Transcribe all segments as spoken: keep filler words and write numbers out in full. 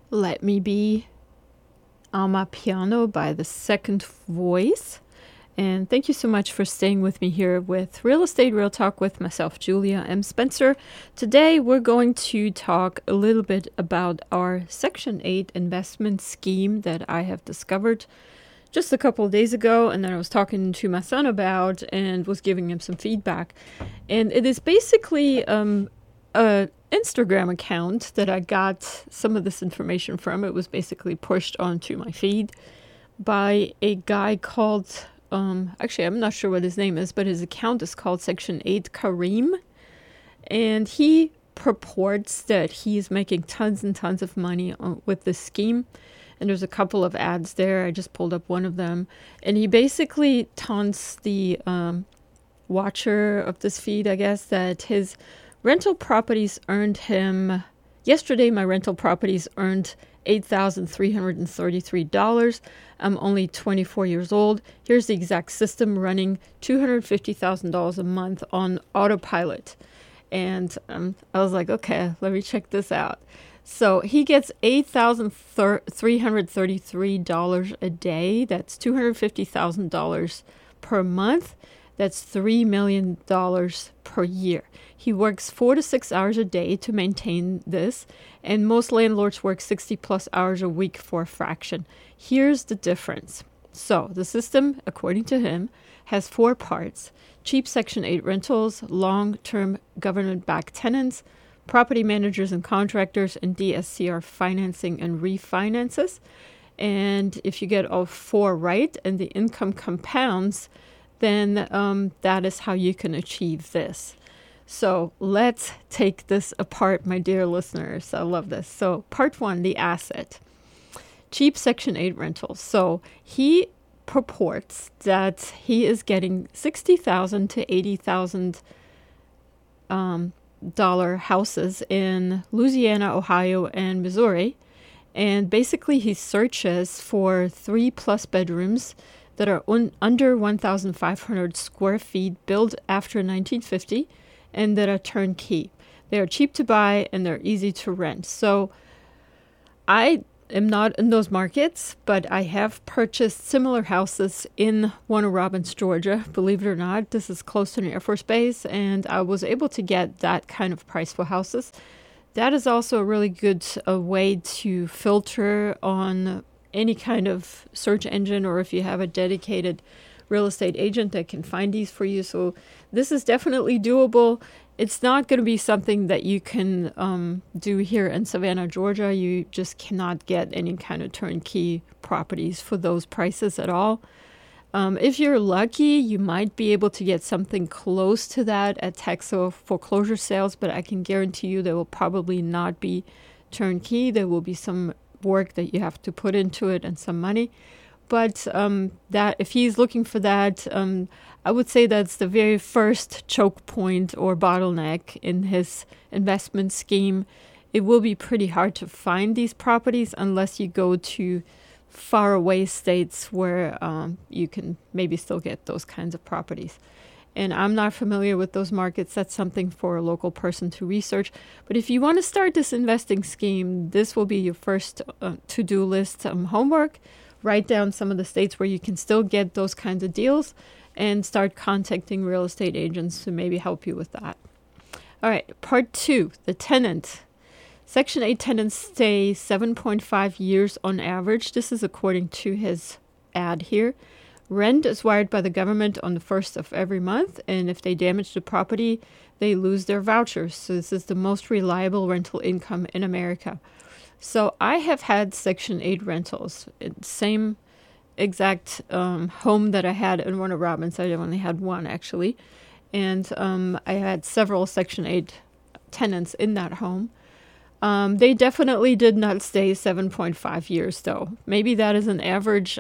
Let Me Be Amapiano by The Second Voice. And thank you so much for staying with me here with Real Estate Real Talk with myself, Julia M. Spencer. Today we're going to talk a little bit about our Section eight investment scheme that I have discovered just a couple of days ago, and then I was talking to my son about and was giving him some feedback. And it is basically um, a Instagram account that I got some of this information from. It was basically pushed onto my feed by a guy called, um, actually, I'm not sure what his name is, but his account is called Section eight Kareem. And he purports that he's making tons and tons of money on, with this scheme. And there's a couple of ads there. I just pulled up one of them. And he basically taunts the um, watcher of this feed, I guess, that his rental properties earned him, yesterday my rental properties earned eight thousand three hundred thirty-three dollars. I'm only twenty-four years old. Here's the exact system running two hundred fifty thousand dollars a month on autopilot. And um, I was like, okay, let me check this out. So he gets eight thousand three hundred thirty-three dollars a day. That's two hundred fifty thousand dollars per month. That's three million dollars per year. He works four to six hours a day to maintain this, and most landlords work sixty plus hours a week for a fraction. Here's the difference. So the system, according to him, has four parts: cheap Section eight rentals, long-term government-backed tenants, property managers and contractors, and D S C R financing and refinances. And if you get all four right and the income compounds, then um, that is how you can achieve this. So let's take this apart, my dear listeners. I love this. So part one, the asset. Cheap Section eight rentals. So he purports that he is getting sixty thousand dollars to eighty thousand dollars um, dollar houses in Louisiana, Ohio, and Missouri. And basically he searches for three plus bedrooms that are un- under one thousand five hundred square feet, built after nineteen fifty, and that are turnkey. They are cheap to buy and they're easy to rent. So I am not in those markets, but I have purchased similar houses in Warner Robins, Georgia. Believe it or not, this is close to an Air Force base, and I was able to get that kind of price for houses. That is also a really good uh, way to filter on any kind of search engine, or if you have a dedicated real estate agent that can find these for you. So this is definitely doable. It's not going to be something that you can um, do here in Savannah, Georgia. You just cannot get any kind of turnkey properties for those prices at all. Um, if you're lucky, you might be able to get something close to that at tax or foreclosure sales, but I can guarantee you there will probably not be turnkey. There will be some work that you have to put into it and some money. But um, that if he's looking for that, um, I would say that's the very first choke point or bottleneck in his investment scheme. It will be pretty hard to find these properties unless you go to far away states where um, you can maybe still get those kinds of properties. And I'm not familiar with those markets. That's something for a local person to research. But if you want to start this investing scheme, this will be your first uh, to-do list um, homework. Write down some of the states where you can still get those kinds of deals and start contacting real estate agents to maybe help you with that. All right, part two, the tenant. Section eight tenants stay seven point five years on average. This is according to his ad here. Rent is wired by the government on the first of every month, and if they damage the property, they lose their vouchers. So this is the most reliable rental income in America. So I have had Section eight rentals. It's same exact um, home that I had in Warner Robins. I only had one, actually. And um, I had several Section eight tenants in that home. Um, they definitely did not stay seven point five years, though. Maybe that is an average.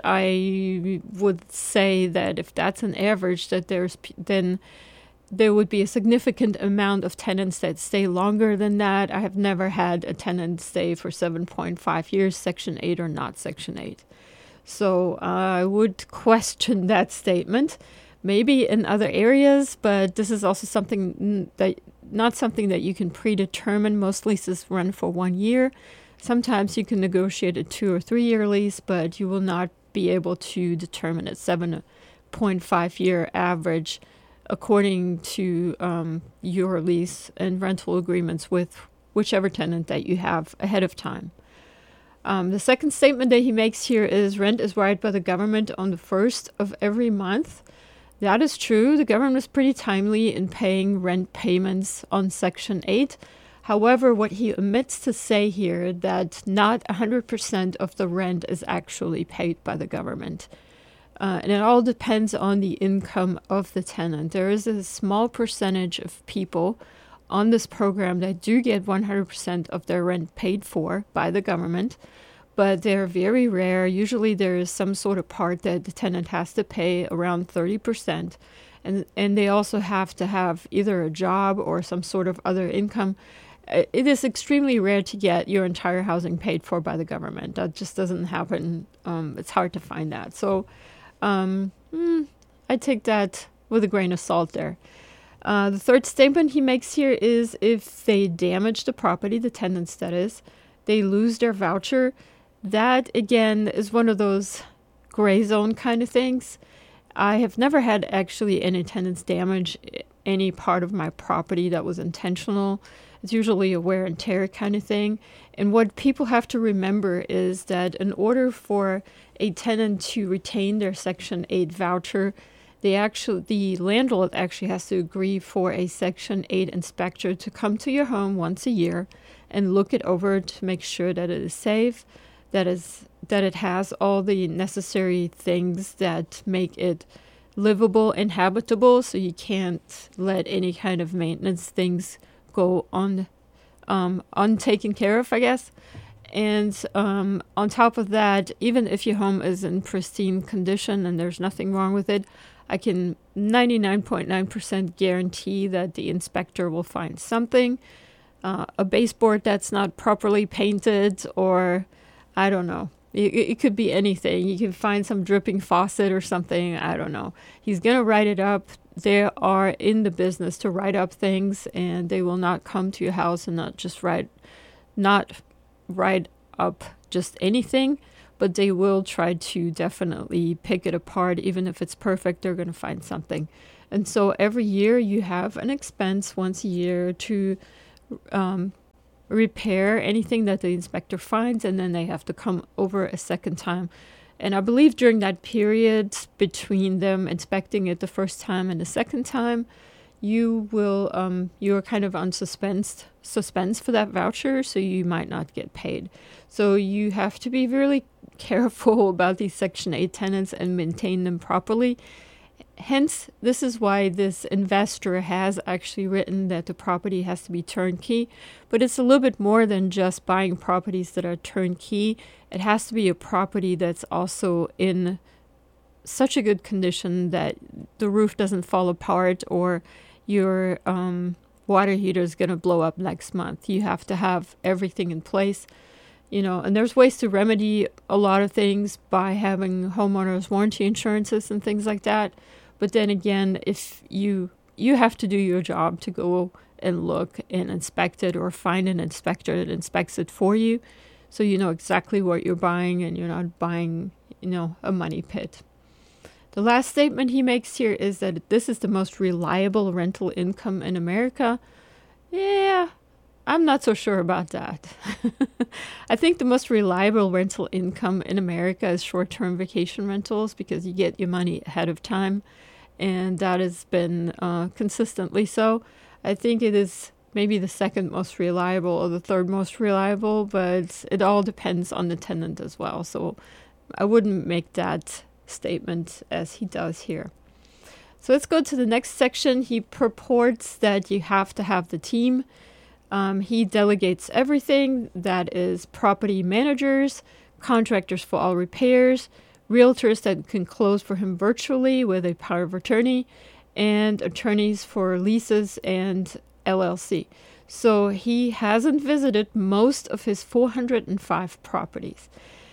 I would say that if that's an average, that there's then there would be a significant amount of tenants that stay longer than that. I have never had a tenant stay for seven point five years, Section eight or not Section eight. So uh, I would question that statement. Maybe in other areas, but this is also something that not something that you can predetermine. Most leases run for one year. sometimes you can negotiate a two or three year lease, but you will not be able to determine a seven point five year average according to um, your lease and rental agreements with whichever tenant that you have ahead of time. Um, the second statement that he makes here is rent is right by the government on the first of every month. That is true. The government is pretty timely in paying rent payments on Section eight. However, what he omits to say here that not one hundred percent of the rent is actually paid by the government. Uh, and it all depends on the income of the tenant. There is a small percentage of people on this program that do get one hundred percent of their rent paid for by the government, but they're very rare. Usually there is some sort of part that the tenant has to pay, around thirty percent, and, and they also have to have either a job or some sort of other income. It is extremely rare to get your entire housing paid for by the government. That just doesn't happen. Um, it's hard to find that. So um, mm, I take that with a grain of salt there. Uh, the third statement he makes here is if they damage the property, the tenants that is, they lose their voucher. That, again, is one of those gray zone kind of things. I have never had actually any tenants damage any part of my property that was intentional. It's usually a wear and tear kind of thing. And what people have to remember is that in order for a tenant to retain their Section eight voucher, They actually, the landlord actually has to agree for a Section eight inspector to come to your home once a year and look it over to make sure that it is safe, that is that it has all the necessary things that make it livable and habitable, so you can't let any kind of maintenance things go on um, untaken care of, I guess. And um, on top of that, even if your home is in pristine condition and there's nothing wrong with it, I can ninety-nine point nine percent guarantee that the inspector will find something, uh, a baseboard that's not properly painted, or I don't know. It, it could be anything. You can find some dripping faucet or something. I don't know. He's going to write it up. They are in the business to write up things, and they will not come to your house and not just write, not write up just anything. But they will try to definitely pick it apart. Even if it's perfect, they're going to find something. And so every year you have an expense once a year to um, repair anything that the inspector finds, and then they have to come over a second time. And I believe during that period between them inspecting it the first time and the second time, you will, um, you're kind of on suspense, suspense for that voucher, so you might not get paid. So you have to be really careful about these Section eight tenants and maintain them properly. Hence, this is why this investor has actually written that the property has to be turnkey. But it's a little bit more than just buying properties that are turnkey. It has to be a property that's also in such a good condition that the roof doesn't fall apart or your um, water heater is going to blow up next month. You have to have everything in place. You know, and there's ways to remedy a lot of things by having homeowners warranty insurances and things like that. But then again, if you you have to do your job to go and look and inspect it, or find an inspector that inspects it for you, so you know exactly what you're buying and you're not buying, you know, a money pit. The last statement he makes here is that this is the most reliable rental income in America. Yeah, I'm not so sure about that. I think the most reliable rental income in America is short-term vacation rentals, because you get your money ahead of time, and that has been uh, consistently so. I think it is maybe the second most reliable or the third most reliable, but it all depends on the tenant as well. So I wouldn't make that statement as he does here. So let's go to the next section. He purports that you have to have the team. Um, he delegates everything, that is property managers, contractors for all repairs, realtors that can close for him virtually with a power of attorney, and attorneys for leases and L L C. So he hasn't visited most of his four hundred five properties.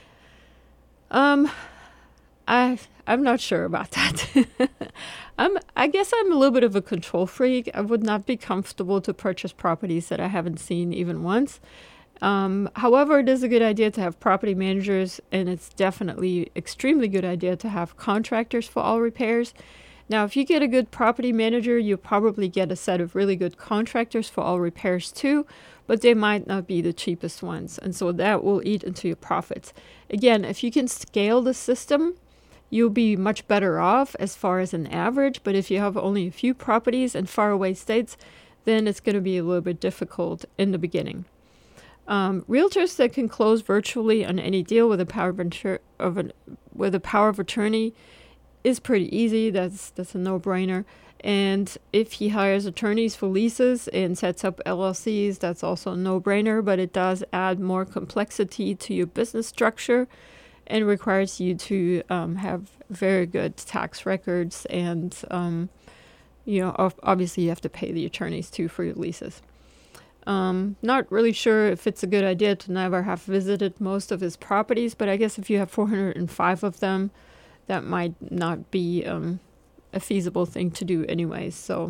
Um, I, I'm not sure about that. I'm, I guess I'm a little bit of a control freak. I would not be comfortable to purchase properties that I haven't seen even once. Um, however, it is a good idea to have property managers, and it's definitely extremely good idea to have contractors for all repairs. Now, if you get a good property manager, you'll probably get a set of really good contractors for all repairs too, but they might not be the cheapest ones, and so that will eat into your profits. Again, if you can scale the system, you'll be much better off as far as an average, but if you have only a few properties in faraway states, then it's going to be a little bit difficult in the beginning. Um, realtors that can close virtually on any deal with a power of, inter- of an, with a power of attorney is pretty easy. That's that's a no-brainer. And if he hires attorneys for leases and sets up L L Cs, that's also a no-brainer. But it does add more complexity to your business structure and requires you to um, have very good tax records. And um, you know, obviously, you have to pay the attorneys too for your leases. Um, not really sure if it's a good idea to never have visited most of his properties, but I guess if you have four hundred five of them, that might not be um, a feasible thing to do anyways. So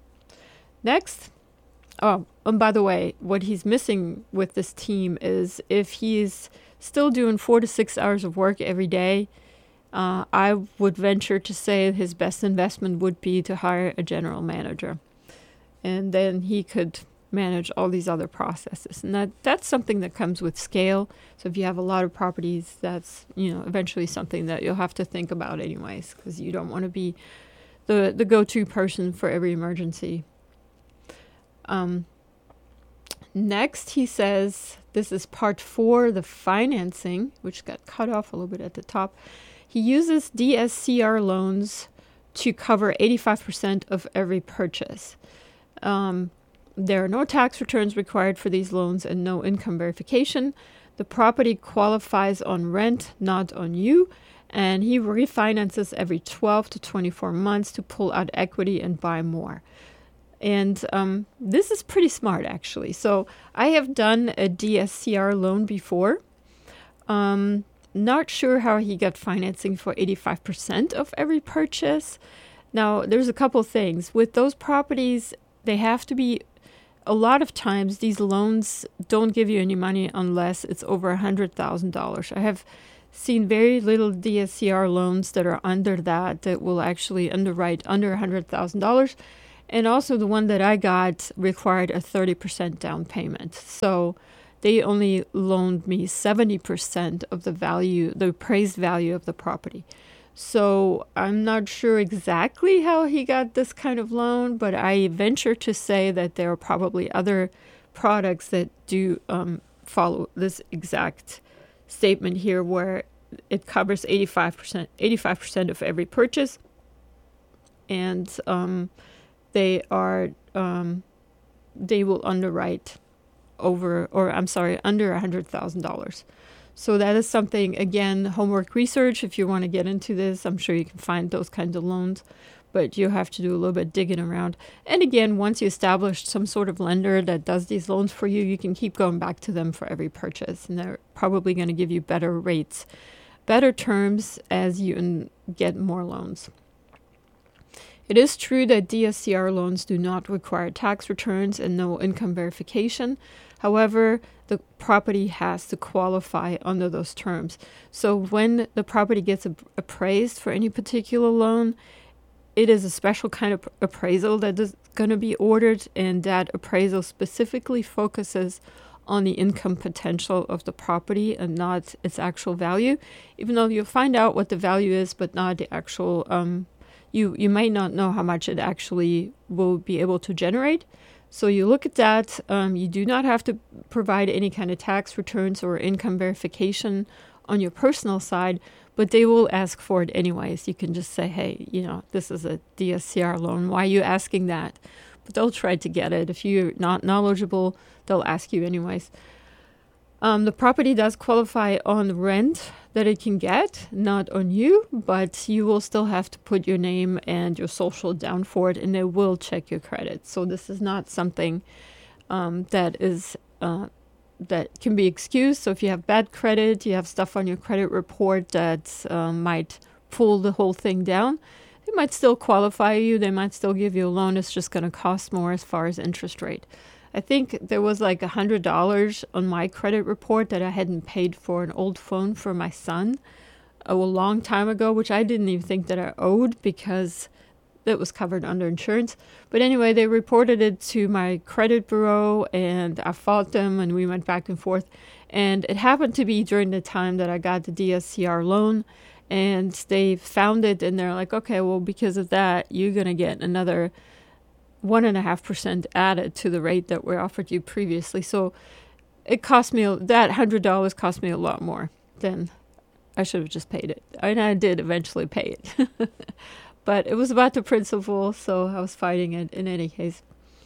next, oh, and by the way, what he's missing with this team is if he's still doing four to six hours of work every day, uh, I would venture to say his best investment would be to hire a general manager. And then he could manage all these other processes. And that that's something that comes with scale. So if you have a lot of properties, that's, you know, eventually something that you'll have to think about anyways, because you don't want to be the, the go-to person for every emergency. Um, next, he says, this is part four, the financing, which got cut off a little bit at the top. He uses D S C R loans to cover eighty-five percent of every purchase. Um, There are no tax returns required for these loans and no income verification. The property qualifies on rent, not on you, and he refinances every twelve to twenty-four months to pull out equity and buy more. And um, this is pretty smart, actually. So I have done a D S C R loan before. Um, not sure how he got financing for eighty-five percent of every purchase. Now, there's a couple things. With those properties, they have to be, a lot of times these loans don't give you any money unless it's over one hundred thousand dollars. I have seen very little D S C R loans that are under that, that will actually underwrite under one hundred thousand dollars. And also the one that I got required a thirty percent down payment. So they only loaned me seventy percent of the value, the appraised value of the property. So I'm not sure exactly how he got this kind of loan, but I venture to say that there are probably other products that do um, follow this exact statement here, where it covers eighty-five percent, eighty-five percent of every purchase, and um, they are um, they will underwrite over, or I'm sorry, under one hundred thousand dollars. So that is something, again, homework research. If you want to get into this, I'm sure you can find those kinds of loans, but you have to do a little bit digging around. And again, once you establish some sort of lender that does these loans for you, you can keep going back to them for every purchase, and they're probably going to give you better rates, better terms as you get more loans. It is true that D S C R loans do not require tax returns and no income verification. However, the property has to qualify under those terms. So when the property gets appraised for any particular loan, it is a special kind of appraisal that is going to be ordered, and that appraisal specifically focuses on the income potential of the property and not its actual value, even though you'll find out what the value is, but not the actual, um, you, you might not know how much it actually will be able to generate. So you look at that. Um, you do not have to provide any kind of tax returns or income verification on your personal side, but they will ask for it anyways. You can just say, hey, you know, this is a D S C R loan. Why are you asking that? But they'll try to get it. If you're not knowledgeable, they'll ask you anyways. Um, the property does qualify on rent that it can get, not on you, but you will still have to put your name and your social down for it, and they will check your credit. So this is not something um, that is uh, that can be excused. So if you have bad credit, you have stuff on your credit report that um, might pull the whole thing down, they might still qualify you. They might still give you a loan. It's just going to cost more as far as interest rate. I think there was like a hundred dollars on my credit report that I hadn't paid for an old phone for my son a long time ago, which I didn't even think that I owed because it was covered under insurance. But anyway, they reported it to my credit bureau, and I fought them, and we went back and forth. And it happened to be during the time that I got the D S C R loan, and they found it, and they're like, okay, well, because of that, you're going to get another one and a half percent added to the rate that we offered you previously. So it cost me, that hundred dollars cost me a lot more than I should have just paid it. And I did eventually pay it. But it was about the principal, so I was fighting it in any case.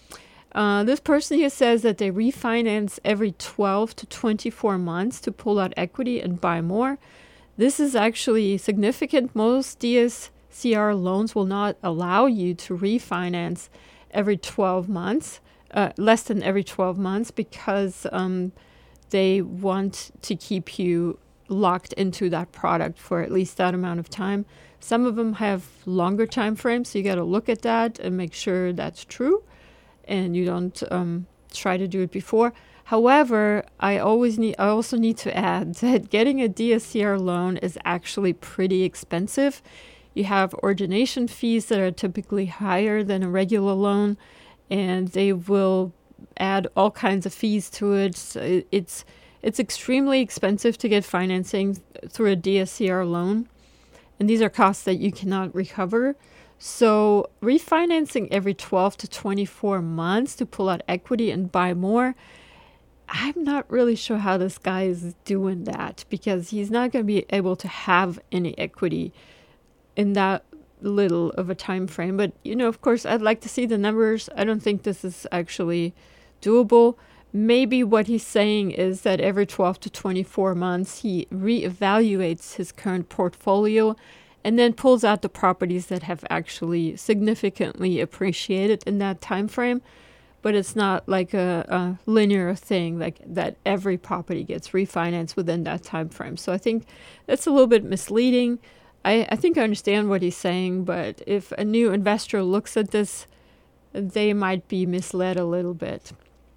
Uh, this person here says that they refinance every twelve to twenty-four months to pull out equity and buy more. This is actually significant. Most D S C R loans will not allow you to refinance every twelve months, uh, less than every twelve months, because um, they want to keep you locked into that product for at least that amount of time. Some of them have longer time frames, so you got to look at that and make sure that's true, and you don't um, try to do it before. However, I always need. I also need to add that getting a D S C R loan is actually pretty expensive. You have origination fees that are typically higher than a regular loan, and they will add all kinds of fees to it. So it's it's extremely expensive to get financing through a D S C R loan, and these are costs that you cannot recover. So refinancing every twelve to twenty-four months to pull out equity and buy more, I'm not really sure how this guy is doing that, because he's not going to be able to have any equity in that little of a time frame. But, you know, of course, I'd like to see the numbers. I don't think this is actually doable. Maybe what he's saying is that every twelve to twenty-four months, he reevaluates his current portfolio and then pulls out the properties that have actually significantly appreciated in that time frame. But it's not like a, a linear thing, like that every property gets refinanced within that time frame. So I think that's a little bit misleading. I, I think I understand what he's saying, but if a new investor looks at this, they might be misled a little bit.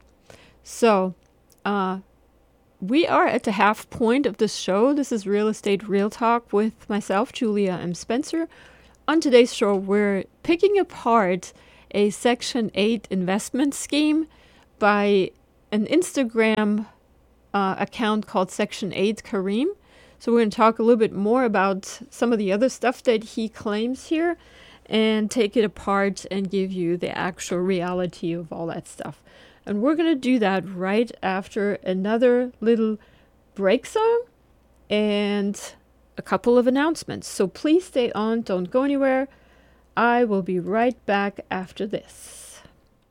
So uh, we are at the half point of this show. This is Real Estate Real Talk with myself, Julia M. Spencer. On today's show, we're picking apart a Section eight investment scheme by an Instagram uh, account called Section eight Kareem. So we're going to talk a little bit more about some of the other stuff that he claims here and take it apart and give you the actual reality of all that stuff. And we're going to do that right after another little break song and a couple of announcements. So please stay on, don't go anywhere. I will be right back after this.